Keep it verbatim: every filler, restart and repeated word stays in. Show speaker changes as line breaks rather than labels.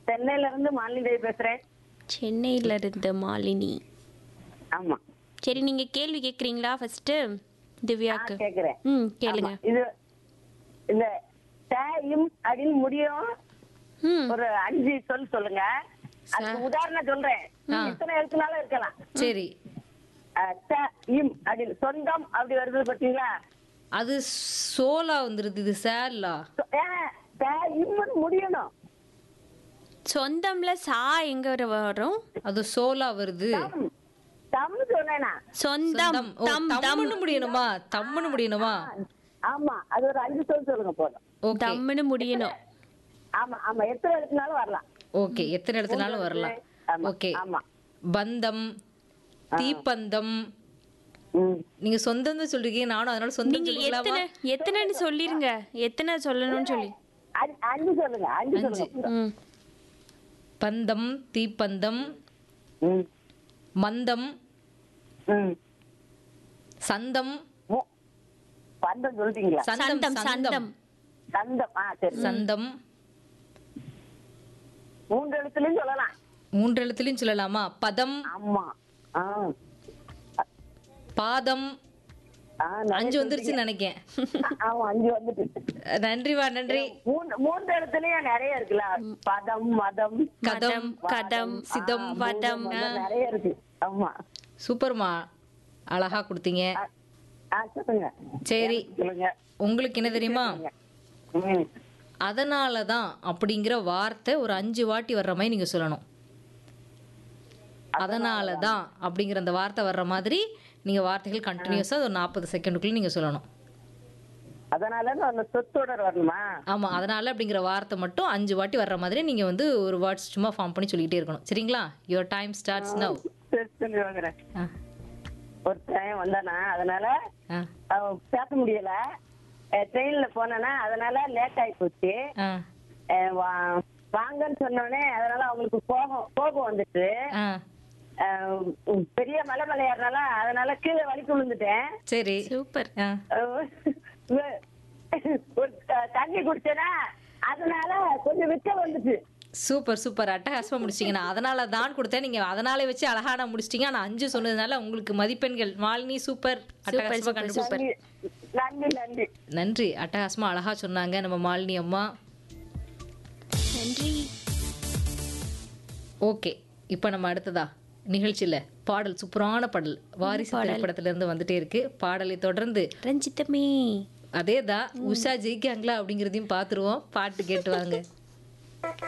சென்னையில இருந்து மாலினி தேவி பேசுறேன்.
சென்னையில இருந்து மாலினி.
ஆமா.
சரி, நீங்க கேள்வி கேக்குறீங்களா ஃபர்ஸ்ட்
ஆ,
திவ்யாக்கு?
கேக்குறேன்.
ம், கேளுங்க.
ஆமா. இது இந்த டைம் அப்படின்னு முடியும்.
ம்.
ஒரு அஞ்சு சொல் சொல்லுங்க. அதுக்கு உதாரணம் சொல்றேன்.
ஆ.
இத்தனை எழுத்துனாலும் இருக்கலாம்.
சரி.
அஹ், ட, இம் அப்படின்னு சொந்தம் அப்படி வருது பாத்தீங்களா?
அது சோலா வந்துருது, இது சேலா.
சொ- ஏன், ட, இம்னு முடியணும்.
சொந்தம்ல சா எங்க வர வரும்?
அது சோலா வருது.
தம் தம் சொன்னேனா?
சொந்தம்
சொந்தம். ஓ,
தம் தம்
தம்முன்னு முடியணுமா? தம்முன்னு முடியணுமா?
ஆமா, அது ஒரு அஞ்சு சொல் சொல்லுங்க போதும்.
ஓகே.
தம்னு முடியணும்.
ஆமா ஆமா, எத்தனை எழுத்துனாலும் வரலாம்.
ஓகே, எத்தனை இடத்துனாலும் வரலாம்.
ஆமா,
ஓகே.
ஆமா.
பந்தம், தீப்பந்தம்.
ம்.
நீங்க சொந்தம் தான் சொல்றீங்க, நானும் அதனால சொந்தம்
நீங்க
சொல்லிக்கலாமா?
எத்தனை எத்தனைன்னு சொல்லிருங்க. எத்தனை சொல்லணும்னு சொல்லி.
அஞ்சு- அஞ்சு சொல்லுங்க, அஞ்சு
அஞ்சு.
சொல்லுங்க.
ம்.
பந்தம், தீப்பந்தம்,
ம்.
மந்தம்,
ம்.
சந்தம்.
மு- பந்தம் சொல்லிட்டீங்களா?
சந்தம்,
சந்தம்
சந்தம்,
சந்தம்.
சந்தம். ஆ, சரி.
சந்தம்.
மூன்று எழுத்துலயும் சொல்லலாம்.
மூன்று எழுத்துலயும் சொல்லலாமா? பதம்,
ஆமா. ஆ.
பாதம்.
ஆ, நிறைய
அஞ்சு வந்துருச்சுன்னு நினைக்கேன்.
சொல்லிட்டீங்க. ஆமா, அஞ்சு வந்துட்டு.
நன்றிவா, நன்றி.
மூணு மூன்று எழுத்துலயும் நிறைய இருக்குல்ல. பதம், மதம்,
கதம்,
கதம்,
சிதம்,
ஆ,
வதம்.
மூணு மதம் நிறைய இருக்கு. ஆமா.
சூப்பர்மா, அழகா கொடுத்தீங்க.
ஆ, ஆ, சொல்லுங்க.
சரி,
சொல்லுங்க.
உங்களுக்கு என்ன தெரியுமா?
ம்.
அதனால தான் அப்படிங்கிற வார்த்தை ஒரு அஞ்சு வாட்டி வர்ற மாதிரி நீங்க சொல்லணும். அதனால தான் அப்படிங்கிற அந்த வார்த்தை வர்ற மாதிரி நீங்க வார்த்தைகள் கண்டினியூஸா ஒரு நாற்பது செகண்டுக்குள்ள நீங்க சொல்லணும்.
அதனால அந்த சொத்தொடர் வரணுமா?
ஆமா, அதனால அப்படிங்கிற வார்த்தை மட்டும் அஞ்சு வாட்டி வர்ற மாதிரி நீங்க வந்து ஒரு வேர்ட்ஸ் சும்மா ஃபார்ம் பண்ணி சொல்லிக்கிட்டே இருக்கணும். சரிங்களா? Your time starts now.
சரி, சரி, வாங்குறேன். ஒரு டைம் வந்தானா, அதனால அவ பேச முடியல. ட்ரெயின்ல போனா, அதனால லேட் ஆகி போச்சு. அஹ் வா- வாங்கன்னு சொன்னோடனே அதனால அவங்களுக்கு கோபம் கோபம் வந்துட்டு அஹ் உம் பெரிய மலை மலை ஏறினால அதனால கீழே வலிக்கு விழுந்துட்டேன்.
சரி,
சூப்பர்.
ஆ.
அஹ் ஒரு த- தண்ணி குடிச்சேனா, அதனால கொஞ்சம் விக்க வந்துச்சு.
சூப்பர் சூப்பர், அட்டகாசமா முடிச்சிங்க. நான் அதனால தான் கொடுத்தேன், நீங்க அதனால வச்சு அழகான முடிச்சிட்டீங்க. ஆனா அஞ்சு சொன்னதுனால உங்களுக்கு மதிப்பெண்கள். மாலினி சூப்பர், அட்டகாசமா
சூப்பர்,
கண்டுபிடிச்சீங்க.
நன்றி நன்றி நன்றி.
நன்றி, அட்டகாசமா அழகா சொன்னாங்க நம்ம மாலினி அம்மா.
நன்றி.
ஓகே, இப்போ நம்ம அடுத்ததா நிகழ்ச்சியில பாடல், சூப்பரான பாடல் வாரிசு திரைப்படத்துல இருந்து வந்துட்டே இருக்கு. பாடலை தொடர்ந்து
ரஞ்சிதமே.
அதேதான் உஷா ஜெயிக்காங்களா அப்படிங்கிறதையும் பார்த்துருவோம். பாட்டு கேட்டு வாங்க.